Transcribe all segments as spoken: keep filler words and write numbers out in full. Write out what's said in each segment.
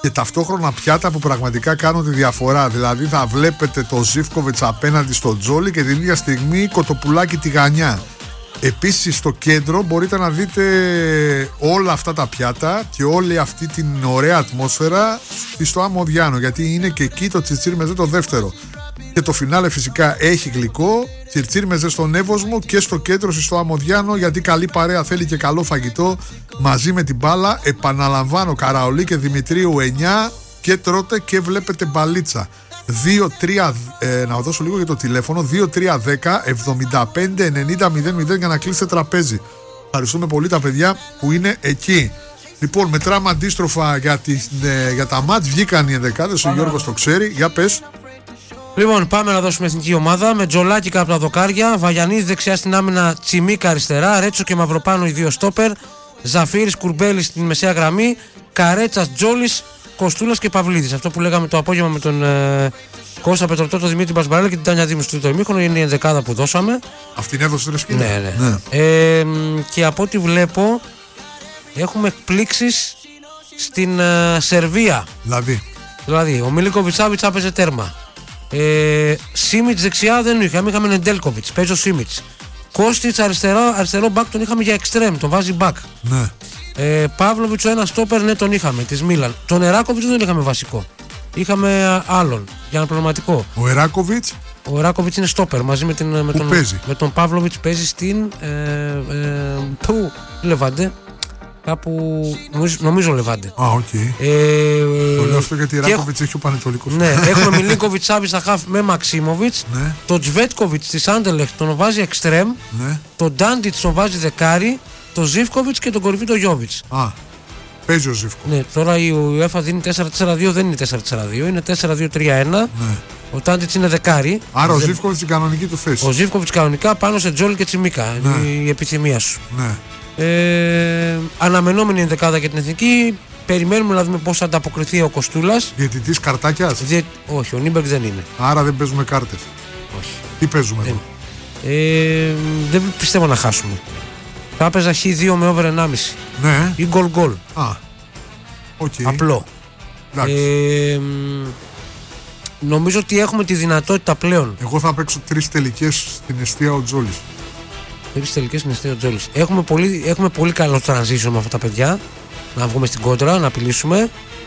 και ταυτόχρονα πιάτα που πραγματικά κάνουν τη διαφορά. Δηλαδή θα βλέπετε το Ζίβκοβιτς απέναντι στο Τζόλι και την ίδια στιγμή Κοτοπουλάκι Τηγανιά. Επίσης στο κέντρο μπορείτε να δείτε όλα αυτά τα πιάτα και όλη αυτή την ωραία ατμόσφαιρα στο Αμμοδιάνο, γιατί είναι και εκεί το Τσιρτσίρ Μεζέ το δεύτερο. Και το φινάλε φυσικά έχει γλυκό, Τσιρτσίρ Μεζέ στον Εύωσμο και στο κέντρο στο Αμμοδιάνο, γιατί καλή παρέα θέλει και καλό φαγητό μαζί με την μπάλα. Επαναλαμβάνω, Καραολί και Δημητρίου εννιά και τρώτε και βλέπετε μπαλίτσα. δύο τρία, ε, να δώσω λίγο για το τηλέφωνο, δύο τρία δέκα εβδομήντα πέντε ενενήντα μηδέν μηδέν για να κλείσετε τραπέζι. Ευχαριστούμε πολύ τα παιδιά που είναι εκεί. Λοιπόν, μετράμε αντίστροφα για, τη, ε, για τα μάτς. Βγήκαν οι ενδεκάδες, ο Γιώργος το ξέρει. Για πες. Λοιπόν, πάμε να δώσουμε εθνική ομάδα με Τζολάκη κάτω από τα δοκάρια, Βαγιανίδη δεξιά στην άμυνα, Τσιμίκα αριστερά, Ρέτσο και Μαυροπάνο οι δύο στόπερ, Ζαφύρης Κουρμπέλης στην μεσαία γραμμή, Καρέτσας Τζόλης, Κοστούλας και Παυλίδης. Αυτό που λέγαμε το απόγευμα με τον ε, Κώστα Πετροτό, τον Δημήτρη Μπασμπαρέλα και την Τάνια Δήμου στο τρίτο ημίχρονο είναι η ενδεκάδα που δώσαμε. Αυτήν έδωσε ρε σκηνή. Ναι, ναι. ναι. Ε, και από ό,τι βλέπω έχουμε εκπλήξεις στην ε, Σερβία. Δηλαδή. Δηλαδή, ο Μιλίνκοβιτς Σάβιτς άπαιζε τέρμα. Ε, Σίμιτς δεξιά δεν είχαμε, είχαμε Νεντέλκοβιτς, παίζει ο Σίμιτς. Κώστιτς αριστερά, αριστερό μπακ τον είχαμε για εξτρέμ, τον βάζει μπακ. Ναι. Ε, Παύλοβιτς ο ένα στόπερ, ναι, τον είχαμε, της Μίλαν. Τον Εράκοβιτς δεν τον είχαμε βασικό. Είχαμε άλλον για ένα πληρωματικό. Ο Εράκοβιτς. Ο Εράκοβιτς είναι στόπερ μαζί με, την, με, τον, με τον Παύλοβιτς παίζει στην. Ε, ε, που, Λεβάντε. Κάπου. Νομίζω, νομίζω Λεβάντε. Α, οκ. Okay. Ε, το λέω αυτό γιατί η Ράκοβιτς έχει ο Πανετολικός. Ναι, έχουμε Μιλίνκοβιτς Σάβιτς στα χαφ με Μαξίμοβιτς. Ναι. Το Τζβέτκοβιτς της Άντερλεχτ τον βάζει εξτρέμ. Ναι. Το Ντάντιτς τον βάζει δεκάρι. Το Ζίβκοβιτς και τον κορυφή το Γιόβιτς. Α, παίζει ο Ζίβκοβιτς. Ναι, τώρα η UEFA δίνει τέσσερα τέσσερα δύο, δεν είναι τέσσερα τέσσερα δύο, είναι τέσσερα δύο τρία ένα. Ναι. Ο Τάντιτς είναι δεκάρι. Άρα ο δεν... Ζίβκοβιτς στην κανονική του θέση. Ο Ζίβκοβιτς κανονικά πάνω σε Τζόλι και Τσιμίκα. Ναι. Είναι η επιθυμία σου. Ναι. Ε, αναμενόμενη είναι δεκάδα για την εθνική. Περιμένουμε να δούμε πώς θα ανταποκριθεί ο Κοστούλας. Διαιτητής Καρτάκιας. Διε... Όχι, ο Νίμπεργκ δεν είναι. Άρα δεν παίζουμε κάρτες. Όχι. Τι παίζουμε εδώ. Ε, δεν πιστεύω να χάσουμε. Θα έπαιζα χ δύο με over ενάμιση. Ναι. Ή γκολ γκολ. Α, οκ. Okay. Απλό. Ε, νομίζω ότι έχουμε τη δυνατότητα πλέον. Εγώ θα παίξω τρεις τελικές στην εστία ο Τζόλης. Τρεις τελικές στην εστία ο Τζόλης. Έχουμε πολύ, έχουμε πολύ καλό transition με αυτά τα παιδιά. Να βγούμε στην κόντρα, να απειλήσουμε.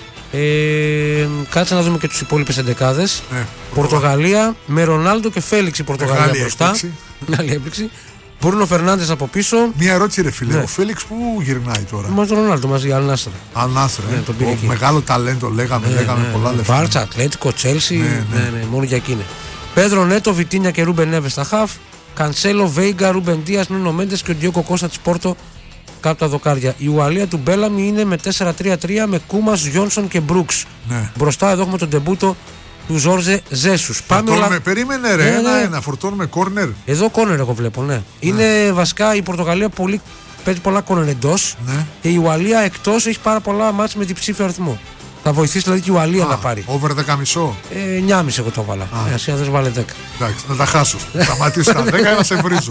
Ε, κάτσε να δούμε και τους υπόλοιπες εντεκάδες. Ναι, Πορτογαλία με Ρονάλντο και Φέλιξ η Πορτογαλία Μεγάλη μπροστά. έκπληξη. Μεγάλη έκπληξη. Μπούρνο Φερνάντες από πίσω. Μία ερώτηση ρε φίλε, Ναι. ο Φέλιξ που γυρνάει τώρα? Μαζί τον Ρονάλντο, μαζί Αλνάστρα. Αλνάστρα, Ναι, ε. τον πήρε Ο εκεί. μεγάλο ταλέντο λέγαμε, Ναι, λέγαμε ναι, πολλά ναι. λεφτά. Βάρτσα, Ατλέτικο, Τσέλσι. Ναι, Ναι, ναι. ναι, μόνο για εκείνη. Πέδρο Νέτο, Βιτίνια και Ρούμπεν Νέβες στα χαφ. Κανσέλο, Βέιγκα, Ρούμπεν Δίας, Νούνο Μέντες και ο Ντιόκο Κώστα της Πόρτο κάτω τα δοκάρια. Η Ουαλία του Μπέλαμι είναι με τέσσερα τρία τρία με Κούμας, Γιόνσον και Μπρούξ. Ναι. Μπροστά εδώ έχουμε τον τεμπούτο του Ζόρζε Ζέσους. Πάμε Φορτώνουμε, όλα... περίμενε ρε, Ναι, ένα, ναι. ένα, φορτώνουμε κόρνερ. Εδώ κόρνερ εγώ βλέπω, ναι. Είναι βασικά η Πορτογαλία πολύ, παίζει πολλά κόρνερ εντός Ναι. και η Ουαλία εκτός έχει πάρα πολλά μάτς με διψήφιο αριθμό. Θα βοηθήσει δηλαδή και η Ουαλία να πάρει. Over δέκα κόμμα πέντε. Ε, εννιά κόμμα πέντε εγώ το έβαλα. Ε, εσύ αν δεν βάλε δέκα. Εντάξει, να τα χάσω. Σταματήσω τα δέκα να σε βρίζω.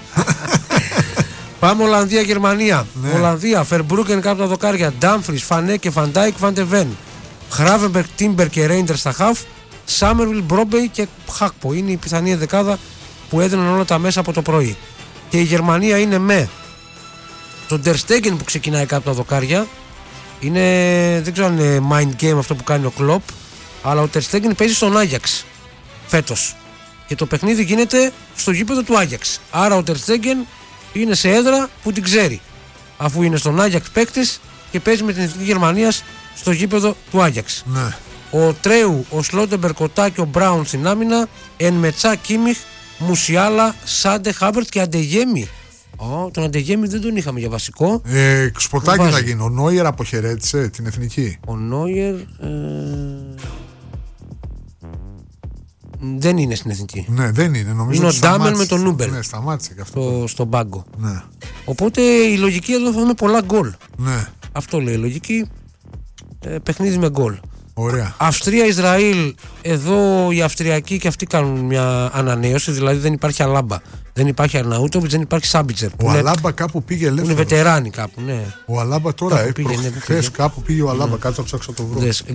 Πάμε Ολλανδία-Γερμανία. Ναι. Ολλανδία, Φερμπρούκεν κάτω από τα δοκάρια. Ντάμφρις, Φανέκε, Φαντάικ, Βαντεβέν. Χράβενμπεργκ, Τίμπερ και Ρέιντερ στα χαφ. Σάμερβιλ, Μπρόμπεϊ και Χάκπο. Είναι η πιθανή ενδεκάδα που έδιναν όλα τα μέσα από το πρωί. Και η Γερμανία είναι με τον Τερ Στέγκεν που ξεκινάει κάτω από τα δοκάρια. Είναι, δεν ξέρω αν είναι mind game αυτό που κάνει ο Κλοπ, αλλά ο Τερ Στέγκεν παίζει στον Άγιαξ φέτος. Και το παιχνίδι γίνεται στο γήπεδο του Άγιαξ. Άρα ο Τερ Στέγκεν είναι σε έδρα που την ξέρει. Αφού είναι στον Άγιαξ παίκτης και παίζει με την Εθνική Γερμανία στο γήπεδο του Άγιαξ. Ναι. Ο Τρέου, ο Σλόντεμπεργκ, ο Τάκη, ο Μπράουν στην άμυνα. Εν Μετσά, Κίμιχ, Μουσιάλα, Σάντε, Χάμπερτ και Αντεγέμι. Oh, τον Αντεγέμι δεν τον είχαμε για βασικό. Ε, σποτάκι Βάζει. θα γίνει. Ο Νόιερ αποχαιρέτησε την εθνική. Ο Νόιερ ε... δεν είναι στην εθνική. Ναι, δεν είναι. Νομίζω Είναι ότι ο Ντάμελ σταμάτησε. με τον Νούμπελ. Ναι, σταμάτησε και αυτό. Στο, στον πάγκο. Ναι. Οπότε η λογική εδώ θα είναι πολλά γκολ. Ναι. Αυτό λέει η λογική. Ε, παιχνίδι με γκολ. Ωραία. Αυστρία-Ισραήλ. Εδώ οι Αυστριακοί και αυτοί κάνουν μια ανανέωση. Δηλαδή δεν υπάρχει Αλάμπα. Δεν υπάρχει Αρναούτοβιτς, δεν υπάρχει Σάμπιτζερ. Ο Αλάμπα κάπου πήγε Είναι ελεύθερος. βετεράνοι κάπου, ναι. Ο Αλάμπα τώρα, Κάπου ε, πήγε, ναι, προχθές πήγε. κάπου πήγε ο Αλάμπα, κάτω να ψάξω να το βρω. Δες,